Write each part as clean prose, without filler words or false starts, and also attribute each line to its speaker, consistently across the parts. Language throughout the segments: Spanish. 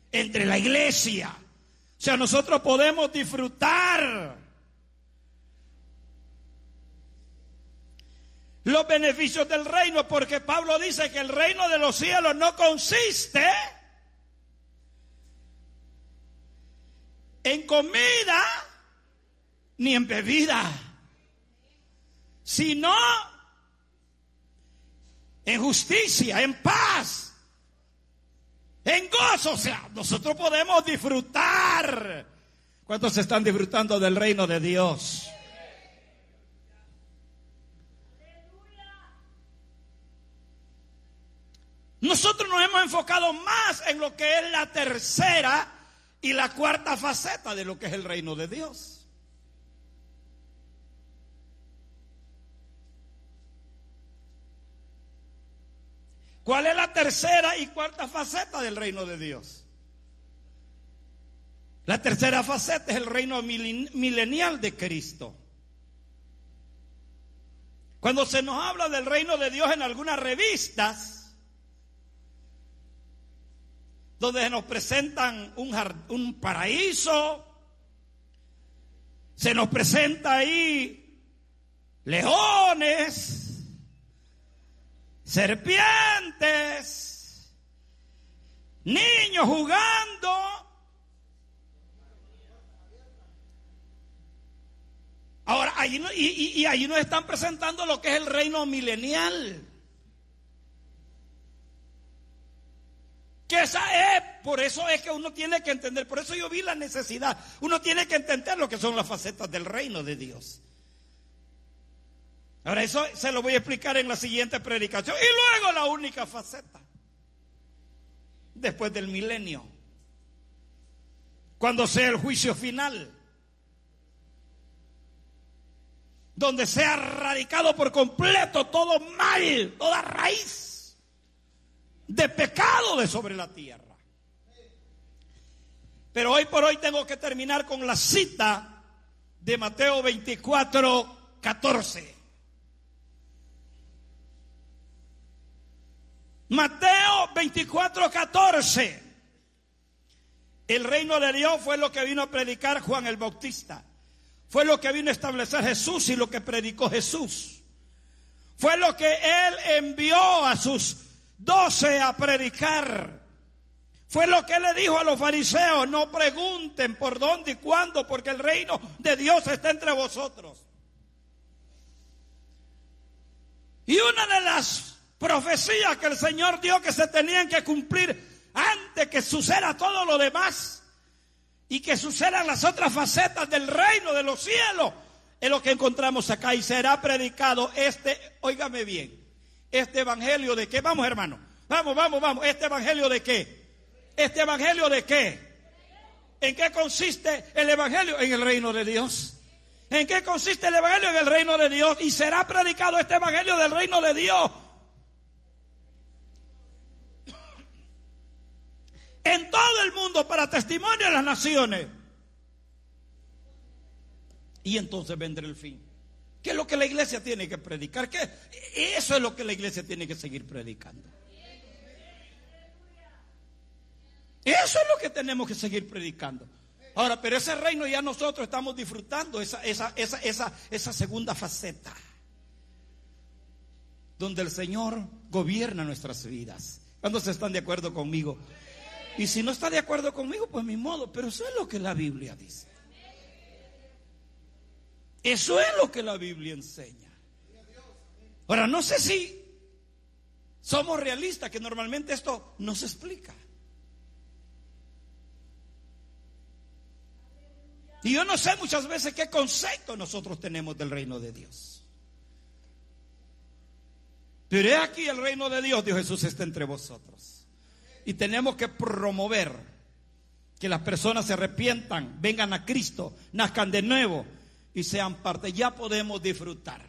Speaker 1: entre la iglesia. O sea, nosotros podemos disfrutar los beneficios del reino, porque Pablo dice que el reino de los cielos no consiste en comida ni en bebida, sino en justicia, en paz, en gozo. O sea, nosotros podemos disfrutar. ¿Cuántos están disfrutando del reino de Dios? Nosotros nos hemos enfocado más en lo que es la tercera y la cuarta faceta de lo que es el reino de Dios. ¿Cuál es la tercera y cuarta faceta del reino de Dios? La tercera faceta es el reino milenial de Cristo. Cuando se nos habla del reino de Dios en algunas revistas, donde se nos presentan un paraíso, se nos presenta ahí leones, serpientes, niños jugando. Ahora, ahí nos están presentando lo que es el reino milenial. Que esa es, por eso es que uno tiene que entender, por eso yo vi la necesidad, uno tiene que entender lo que son las facetas del reino de Dios. Ahora eso se lo voy a explicar en la siguiente predicación. Y luego la única faceta, después del milenio, cuando sea el juicio final, donde sea erradicado por completo todo mal, toda raíz de pecado de sobre la tierra. Pero hoy por hoy tengo que terminar con la cita de Mateo 24:14. Mateo 24:14. El reino de Dios fue lo que vino a predicar Juan el Bautista. Fue lo que vino a establecer Jesús y lo que predicó Jesús. Fue lo que Él envió a sus 12 a predicar. Fue lo que le dijo a los fariseos: no pregunten por dónde y cuándo, porque el reino de Dios está entre vosotros. Y una de las profecías que el Señor dio que se tenían que cumplir antes que suceda todo lo demás y que sucedan las otras facetas del reino de los cielos, es lo que encontramos acá. Y será predicado óigame bien, este evangelio de qué, vamos hermano, vamos, este evangelio de qué, este evangelio de qué, ¿en qué consiste el evangelio? En el reino de Dios. ¿En qué consiste el evangelio? En el reino de Dios. Y será predicado este evangelio del reino de Dios en todo el mundo para testimonio de las naciones. Y entonces vendrá el fin. ¿Qué es lo que la iglesia tiene que predicar? ¿Qué? Eso es lo que la iglesia tiene que seguir predicando. Eso es lo que tenemos que seguir predicando. Ahora, pero ese reino ya nosotros estamos disfrutando esa segunda faceta, donde el Señor gobierna nuestras vidas. ¿Cuántos están de acuerdo conmigo? Y si no está de acuerdo conmigo, pues mi modo, pero eso es lo que la Biblia dice. Eso es lo que la Biblia enseña. Ahora, no sé si somos realistas, que normalmente esto no se explica. Y yo no sé muchas veces qué concepto nosotros tenemos del reino de Dios. Pero he aquí el reino de Dios, Dios Jesús, está entre vosotros. Y tenemos que promover que las personas se arrepientan, vengan a Cristo, nazcan de nuevo y sean parte. Ya podemos disfrutar.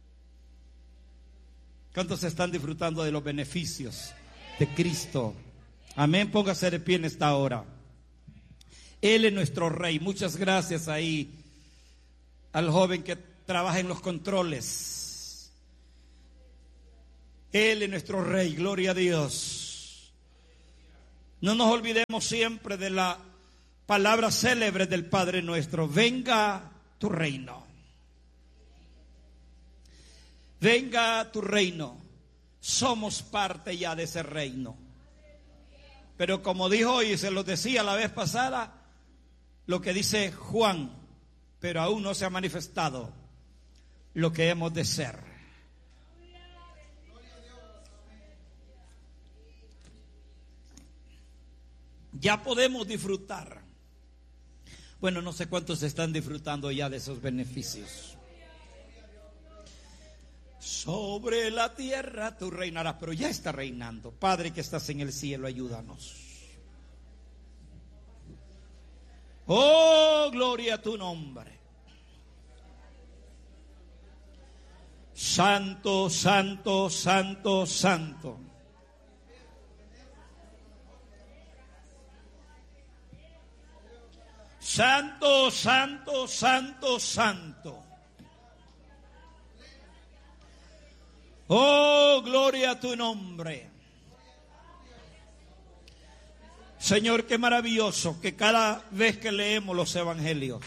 Speaker 1: ¿Cuántos están disfrutando de los beneficios de Cristo? Amén. Póngase de pie en esta hora. Él es nuestro Rey. Muchas gracias ahí al joven que trabaja en los controles. Él es nuestro Rey. Gloria a Dios. No nos olvidemos siempre de la palabra célebre del Padre nuestro: venga tu reino. Venga tu reino. Somos parte ya de ese reino. Pero como dijo y se lo decía la vez pasada, lo que dice Juan, pero aún no se ha manifestado lo que hemos de ser. Ya podemos disfrutar. Bueno, no sé cuántos están disfrutando ya de esos beneficios. Sobre la tierra tú reinarás, pero ya está reinando. Padre que estás en el cielo, ayúdanos. Oh, gloria a tu nombre. Santo, santo, santo, santo. Santo, santo, santo, santo. Oh, gloria a tu nombre. Señor, qué maravilloso que cada vez que leemos los evangelios,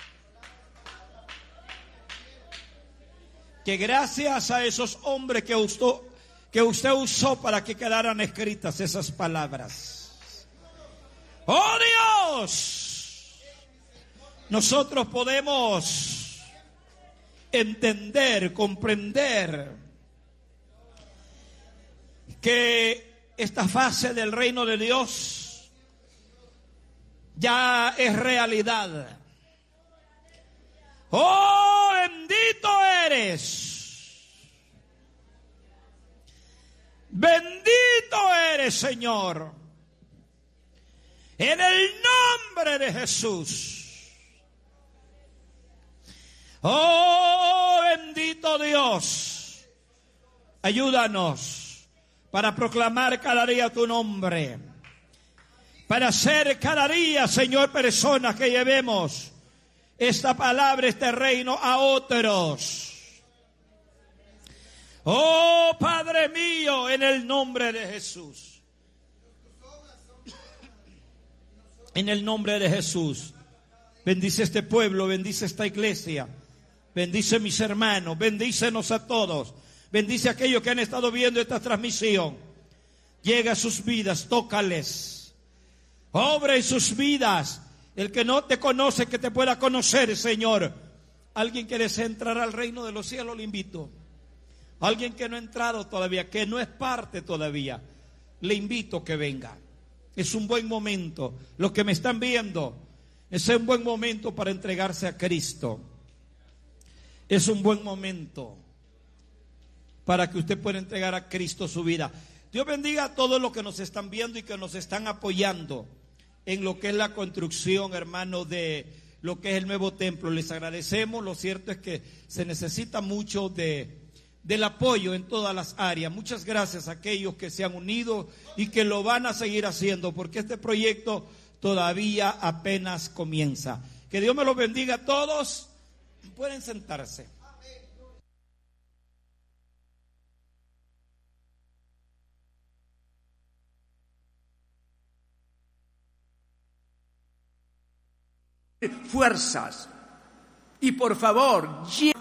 Speaker 1: que gracias a esos hombres que usted usó para que quedaran escritas esas palabras. ¡Oh Dios! Nosotros podemos entender, comprender que esta fase del reino de Dios ya es realidad. ¡Oh, bendito eres! Bendito eres, Señor, en el nombre de Jesús. ¡Oh, bendito Dios! Ayúdanos para proclamar cada día tu nombre, para ser cada día, Señor, personas que llevemos esta palabra, este reino a otros. Oh, Padre mío, en el nombre de Jesús. En el nombre de Jesús. Bendice este pueblo, bendice esta iglesia, bendice mis hermanos, bendícenos a todos. Bendice a aquellos que han estado viendo esta transmisión. Llega a sus vidas, tócales. Obra en sus vidas. El que no te conoce, que te pueda conocer, Señor. Alguien que desea entrar al reino de los cielos, le invito. Alguien que no ha entrado todavía, que no es parte todavía, le invito que venga. Es un buen momento. Los que me están viendo, es un buen momento para entregarse a Cristo. Es un buen momento para que usted pueda entregar a Cristo su vida. Dios bendiga a todos los que nos están viendo y que nos están apoyando en lo que es la construcción, hermano, de lo que es el nuevo templo. Les agradecemos. Lo cierto es que se necesita mucho del apoyo en todas las áreas. Muchas gracias a aquellos que se han unido y que lo van a seguir haciendo, porque este proyecto todavía apenas comienza. Que Dios me los bendiga a todos. Pueden sentarse.
Speaker 2: Fuerzas. Y por favor,